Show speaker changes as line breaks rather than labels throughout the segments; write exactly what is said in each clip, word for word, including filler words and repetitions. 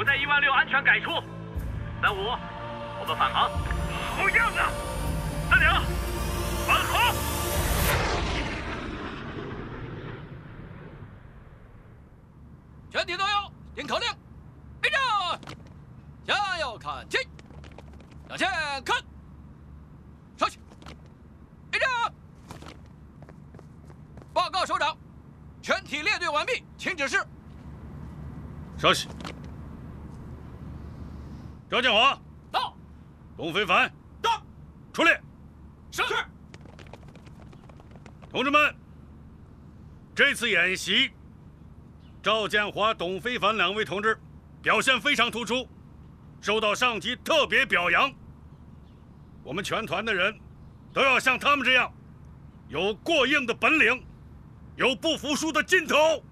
我在一万六安全改出。三五，我们返航。好样的！三两，返航。
全体都有听口令，立正，向右看齐，向前看，上去，立正。报告首长，全体列队完毕，请指示。
稍息。赵建华
到。
董非凡
到。
出列。
是。
同志们，这次演习，赵建华、董非凡两位同志表现非常突出，受到上级特别表扬。我们全团的人都要像他们这样，有过硬的本领，有不服输的劲头。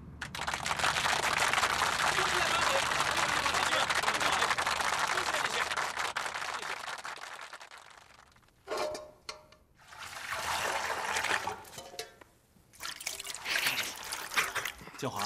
建华，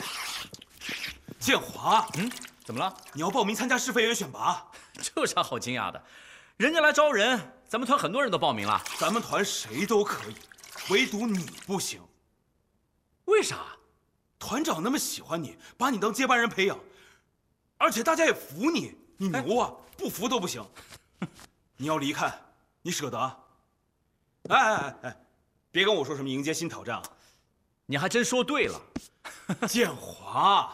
建华，
嗯，怎么了？
你要报名参加市飞员选拔？
这有啥好惊讶的？人家来招人，咱们团很多人都报名了。
咱们团谁都可以，唯独你不行。
为啥？
团长那么喜欢你，把你当接班人培养，而且大家也服你，你牛啊！不服都不行。你要离开，你舍得？哎哎哎哎，别跟我说什么迎接新挑战啊！
你还真说对了。
建华，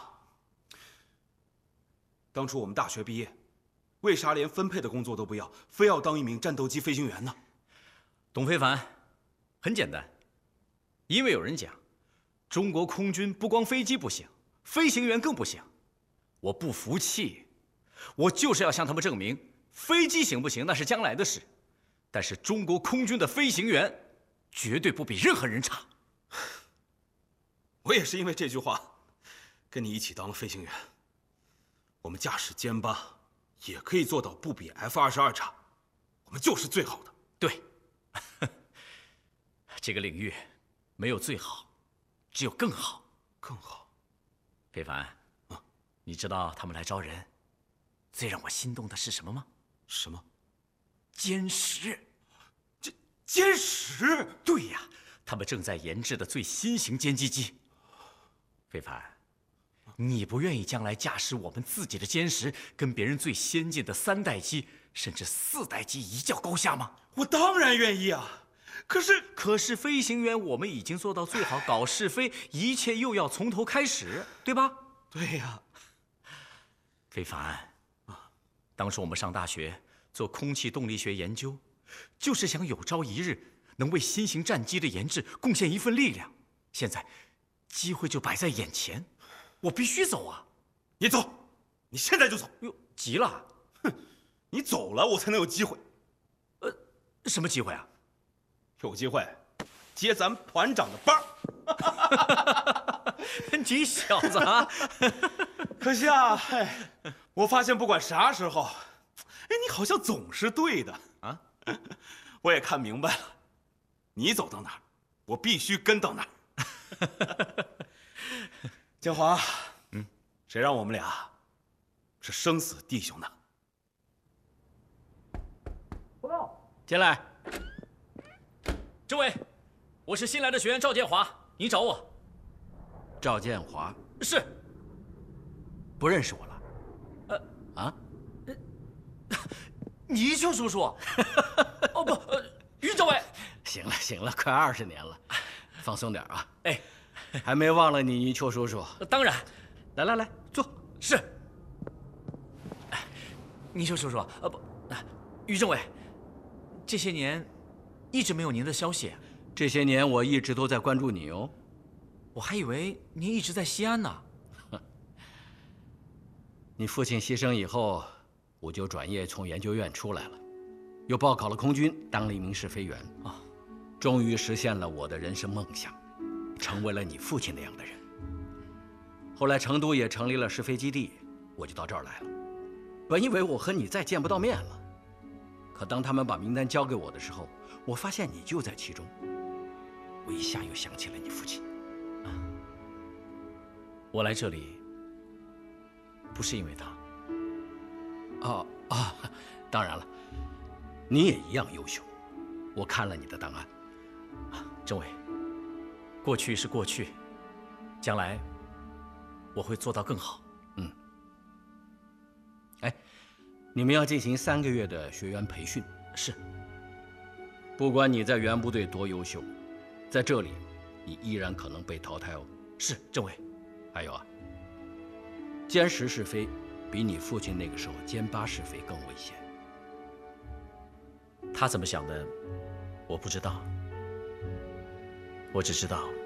当初我们大学毕业，为啥连分配的工作都不要，非要当一名战斗机飞行员呢？
董非凡，很简单，因为有人讲，中国空军不光飞机不行，飞行员更不行。我不服气，我就是要向他们证明，飞机行不行那是将来的事，但是中国空军的飞行员绝对不比任何人差。
我也是因为这句话，跟你一起当了飞行员。我们驾驶歼八，也可以做到不比 F 二十二差，我们就是最好的。
对，这个领域没有最好，只有更好。
更好。
非凡，啊，你知道他们来招人，最让我心动的是什么吗？
什么？
歼十。
歼歼十？
对呀，他们正在研制的最新型歼击机。非凡，你不愿意将来驾驶我们自己的歼十，跟别人最先进的三代机甚至四代机一较高下吗？
我当然愿意啊！可是，
可是飞行员我们已经做到最好，搞试飞，一切又要从头开始，对吧？
对呀。
非凡，当初我们上大学做空气动力学研究，就是想有朝一日能为新型战机的研制贡献一份力量。现在，机会就摆在眼前，我必须走啊！
你走，你现在就走。
哟，急了？
哼，你走了，我才能有机会。
呃，什么机会啊？
有机会接咱团长的班儿。
你小子啊！
可惜啊，哎，我发现不管啥时候，哎，你好像总是对的啊。我也看明白了，你走到哪儿，我必须跟到哪儿。建华，嗯，谁让我们俩是生死弟兄呢？
报告，进来。政委，我是新来的学员赵建华，你找我。
赵建华
是。
不认识我了？
呃啊？倪秋叔叔？哦不，呃，于政委。
行了行了，快二十年了，放松点啊！
哎，
还没忘了你倪秋叔叔？
当然。
来来来，坐。
是。倪秋叔叔，呃不，于政委，这些年一直没有您的消息。
这些年我一直都在关注你哦。
我还以为您一直在西安呢。
你父亲牺牲以后，我就转业从研究院出来了，又报考了空军，当了一名试飞员啊，终于实现了我的人生梦想，成为了你父亲那样的人。后来成都也成立了试飞基地，我就到这儿来了。本以为我和你再见不到面了，可当他们把名单交给我的时候，我发现你就在其中，我一下又想起了你父亲。
啊，我来这里不是因为他，
哦啊，当然了，你也一样优秀。我看了你的档案。
政委，过去是过去，将来我会做到更好。
嗯。哎，你们要进行三个月的学员培训。
是。
不管你在原部队多优秀，在这里，你依然可能被淘汰哦。
是，政委。
还有啊，歼十是非，比你父亲那个时候歼八是非更危险。
他怎么想的，我不知道。我只知道。